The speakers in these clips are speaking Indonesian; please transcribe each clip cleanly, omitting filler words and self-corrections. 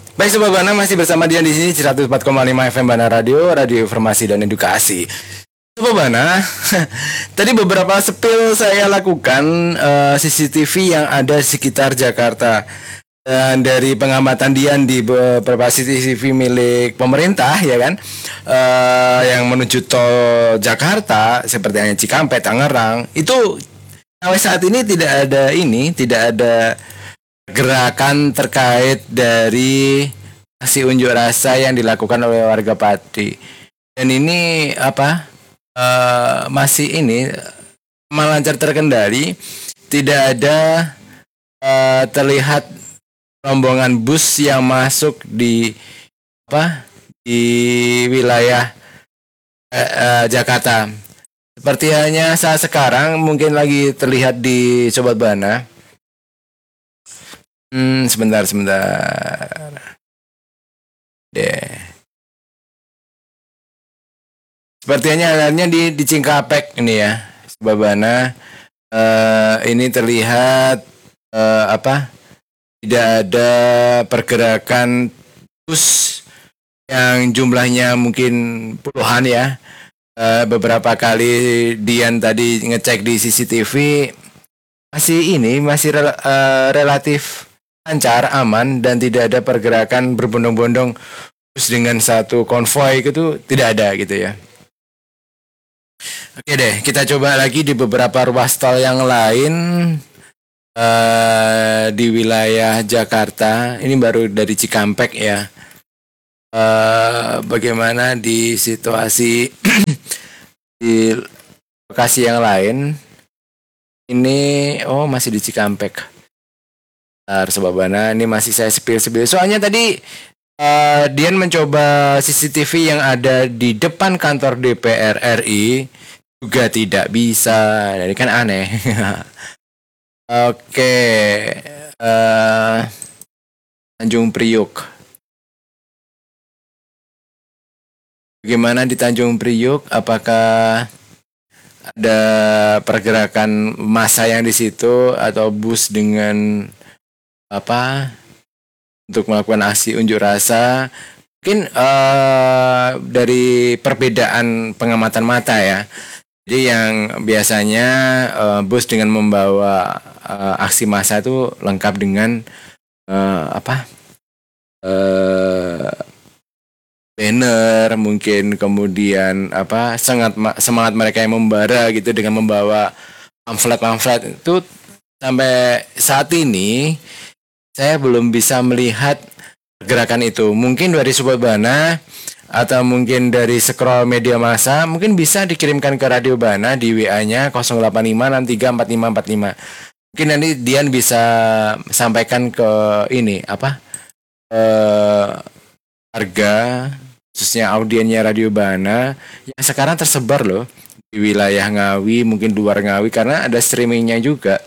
Baik Sobat Bana, masih bersama Dian di sini 104,5 FM Bana Radio, radio informasi dan edukasi. Sobat Bana, tadi beberapa spill saya lakukan CCTV yang ada di sekitar Jakarta. Dan dari pengamatan Dian di beberapa CCTV milik pemerintah ya kan, yang menuju tol Jakarta seperti yang Cikampek, Tangerang, itu sampai saat ini tidak ada gerakan terkait dari aksi unjuk rasa yang dilakukan oleh warga Pati. Dan ini masih lancar terkendali, tidak ada terlihat rombongan bus yang masuk di wilayah Jakarta. Seperti hanya saat sekarang mungkin lagi terlihat di Sobat Bana. Sebentar. Deh. Sepertinya halnya di Cikampek ini ya, Sobat Bana. Ini terlihat tidak ada pergerakan bus yang jumlahnya mungkin puluhan ya. Beberapa kali Dian tadi ngecek di CCTV masih relatif lancar, aman, dan tidak ada pergerakan berbondong-bondong bus dengan satu konvoi, itu tidak ada gitu ya. Oke deh, kita coba lagi di beberapa ruas tol yang lain di wilayah Jakarta. Ini baru dari Cikampek ya. Bagaimana di situasi di lokasi yang lain? Ini masih di Cikampek. Sobat Bana, ini masih saya spill. Soalnya tadi Dian mencoba CCTV yang ada di depan kantor DPR RI juga tidak bisa. Ini kan aneh. Oke, Tanjung Priuk. Bagaimana di Tanjung Priuk? Apakah ada pergerakan massa yang di situ atau bus dengan untuk melakukan aksi unjuk rasa? Mungkin dari perbedaan pengamatan mata ya. Jadi yang biasanya bus dengan membawa aksi massa itu lengkap dengan banner, mungkin kemudian semangat mereka yang membara gitu dengan membawa pamflet itu. Sampai saat ini saya belum bisa melihat gerakan itu. Mungkin dari Sobat Bana atau mungkin dari scroll media massa, mungkin bisa dikirimkan ke Radio Bana di WA-nya 085634545. Mungkin nanti Dian bisa sampaikan ke harga khususnya audiennya Radio Bana yang sekarang tersebar loh di wilayah Ngawi, mungkin luar Ngawi, karena ada streamingnya juga.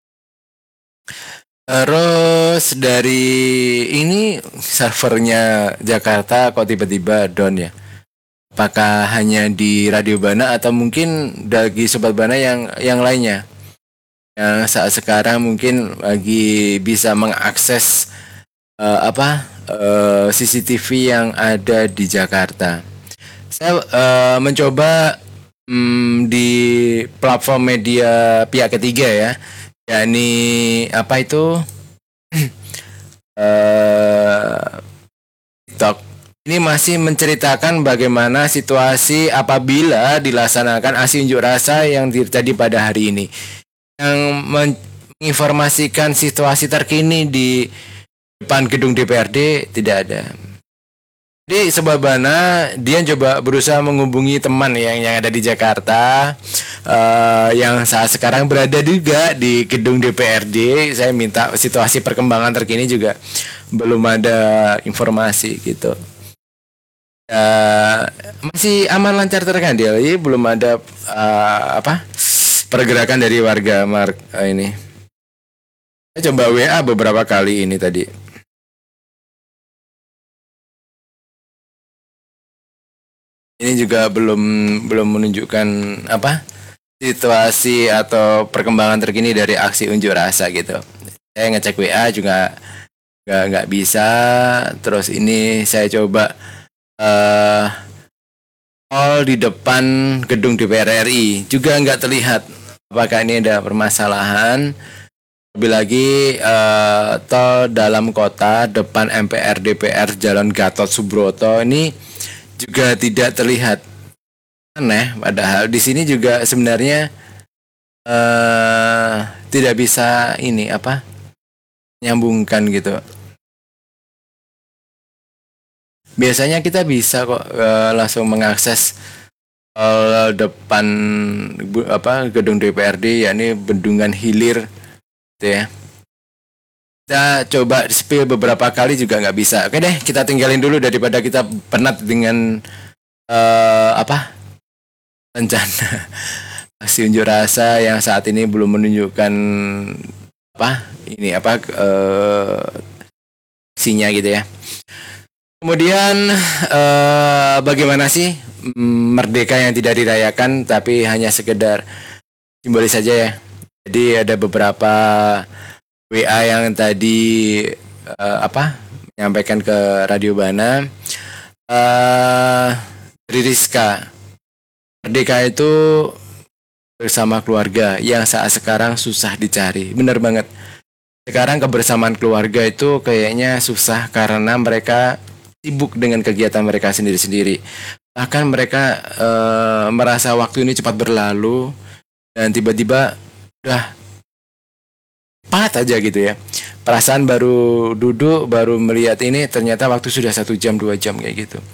Terus dari ini servernya Jakarta kok tiba-tiba down ya? Apakah hanya di Radio Bana atau mungkin bagi Sobat Bana yang lainnya yang saat sekarang mungkin lagi bisa mengakses CCTV yang ada di Jakarta? Saya mencoba di platform media pihak ketiga ya. yakni TikTok. Ini masih menceritakan bagaimana situasi apabila dilaksanakan aksi unjuk rasa yang terjadi pada hari ini, yang menginformasikan situasi terkini di depan gedung DPRD tidak ada. Jadi Sobat Bana, dia coba berusaha menghubungi teman yang ada di Jakarta, yang saat sekarang berada juga di gedung DPRD. Saya minta situasi perkembangan terkini juga belum ada informasi gitu. Masih aman lancar terkendali, belum ada pergerakan dari warga ini. Saya coba WA beberapa kali ini tadi. Ini juga belum menunjukkan situasi atau perkembangan terkini dari aksi unjuk rasa gitu. Saya ngecek WA juga nggak bisa. Terus ini saya coba eh all di depan gedung DPR RI juga nggak terlihat. Apakah ini ada permasalahan? Lebih lagi tol dalam kota depan MPR DPR Jalan Gatot Subroto ini juga tidak terlihat. Aneh, padahal di sini juga sebenarnya eh tidak bisa ini apa nyambungkan gitu. Biasanya kita bisa kok langsung mengakses depan apa gedung DPRD yakni Bendungan Hilir gitu ya. Kita coba spill beberapa kali juga nggak bisa. Oke deh, kita tinggalin dulu daripada kita penat dengan apa rencana aksi unjuk rasa yang saat ini belum menunjukkan apa ini apa aksinya gitu ya. Kemudian bagaimana sih merdeka yang tidak dirayakan tapi hanya sekedar simbolis saja ya. Jadi ada beberapa WA yang tadi apa menyampaikan ke Radio Bana dari Rizka. Merdeka itu bersama keluarga yang saat sekarang susah dicari. Bener banget. Sekarang kebersamaan keluarga itu kayaknya susah karena mereka sibuk dengan kegiatan mereka sendiri-sendiri. Bahkan mereka merasa waktu ini cepat berlalu dan tiba-tiba udah cepat aja gitu ya. Perasaan baru duduk, baru melihat ini ternyata waktu sudah 1 jam 2 jam kayak gitu.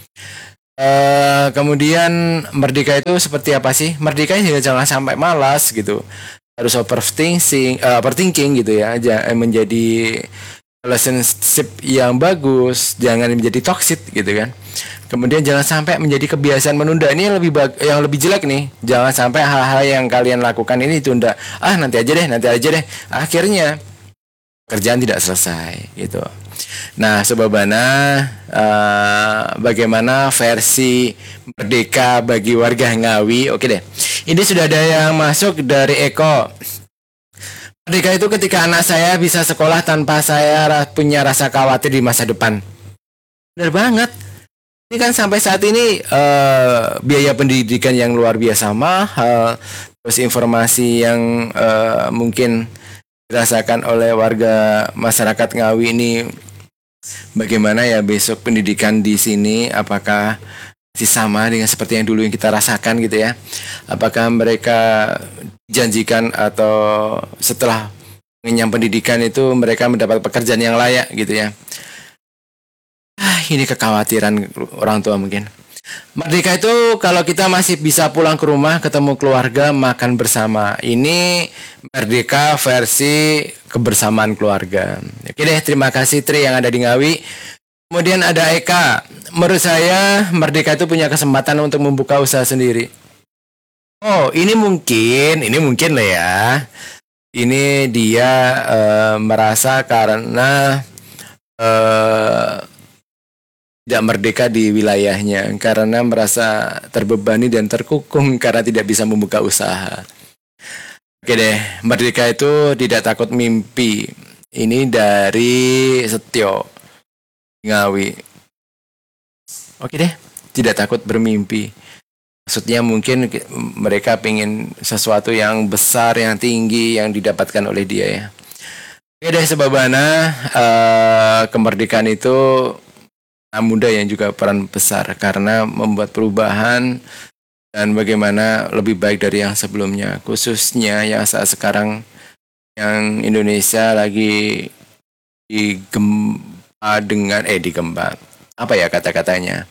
Kemudian merdeka itu seperti apa sih? Merdeka juga jangan sampai malas gitu. Harus overthinking gitu ya. Menjadi relationship yang bagus, jangan menjadi toxic gitu kan. Kemudian jangan sampai menjadi kebiasaan menunda. Ini yang lebih jelek nih. Jangan sampai hal-hal yang kalian lakukan ini tunda. Nanti aja deh. Akhirnya kerjaan tidak selesai gitu. Nah, Sobabana, bagaimana versi merdeka bagi warga Ngawi? Oke deh. Ini sudah ada yang masuk dari Eko. Merdeka itu ketika anak saya bisa sekolah tanpa saya punya rasa khawatir di masa depan. Benar banget. Ini kan sampai saat ini biaya pendidikan yang luar biasa mahal, terus informasi yang mungkin dirasakan oleh warga masyarakat Ngawi ini. Bagaimana ya besok pendidikan di sini? Apakah masih sama dengan seperti yang dulu yang kita rasakan gitu ya? Apakah mereka janjikan atau setelah mengenyam pendidikan itu mereka mendapat pekerjaan yang layak gitu ya? Ini kekhawatiran orang tua mungkin. Merdeka itu kalau kita masih bisa pulang ke rumah, ketemu keluarga, makan bersama. Ini merdeka versi kebersamaan keluarga. Oke deh, terima kasih Tri yang ada di Ngawi. Kemudian ada Eka. Menurut saya merdeka itu punya kesempatan untuk membuka usaha sendiri. Oh, ini mungkin lah ya. Ini dia merasa karena tidak merdeka di wilayahnya karena merasa terbebani dan terkukung karena tidak bisa membuka usaha. Oke deh, merdeka itu tidak takut mimpi. Ini dari Setio Ngawi. Oke deh, tidak takut bermimpi. Maksudnya mungkin mereka ingin sesuatu yang besar, yang tinggi, yang didapatkan oleh dia ya. Oke deh, Sebabana, kemerdekaan itu muda yang juga peran besar karena membuat perubahan dan bagaimana lebih baik dari yang sebelumnya, khususnya yang saat sekarang yang Indonesia lagi digempa apa ya kata-katanya,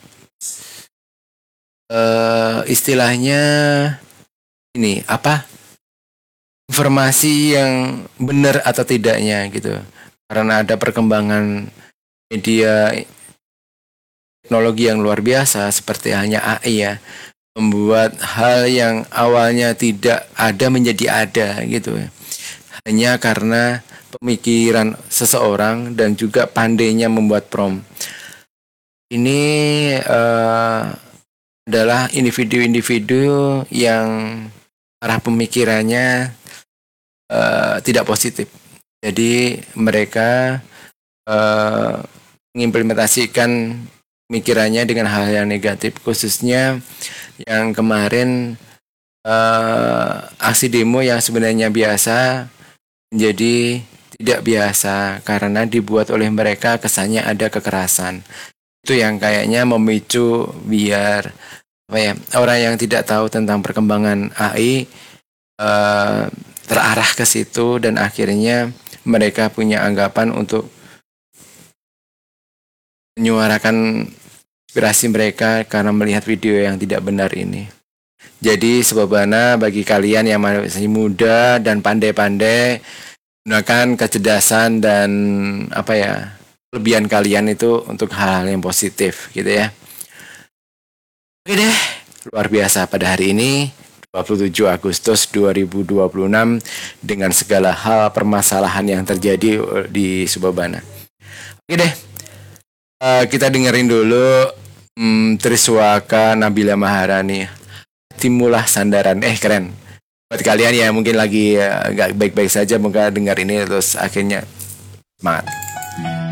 istilahnya ini apa, informasi yang benar atau tidaknya gitu, karena ada perkembangan media teknologi yang luar biasa seperti hanya AI ya, membuat hal yang awalnya tidak ada menjadi ada gitu ya. Hanya karena pemikiran seseorang dan juga pandainya membuat prompt. Ini adalah individu-individu yang arah pemikirannya tidak positif. Jadi mereka eh, mengimplementasikan pemikirannya dengan hal yang negatif, khususnya yang kemarin aksi demo yang sebenarnya biasa menjadi tidak biasa karena dibuat oleh mereka kesannya ada kekerasan. Itu yang kayaknya memicu biar apa ya, orang yang tidak tahu tentang perkembangan AI terarah ke situ dan akhirnya mereka punya anggapan untuk menyuarakan aspirasi mereka karena melihat video yang tidak benar ini. Jadi sebabana bagi kalian yang masih muda dan pandai-pandai, gunakan kecerdasan dan apa ya, kelebihan kalian itu untuk hal-hal yang positif gitu ya. Oke deh, luar biasa pada hari ini 27 Agustus 2026 dengan segala hal permasalahan yang terjadi di Subabana. Oke deh, kita dengerin dulu Triswaka Nabila Maharani, Timulah Sandaran. Keren. Buat kalian yang mungkin lagi gak baik-baik saja, moga dengar ini terus akhirnya semangat.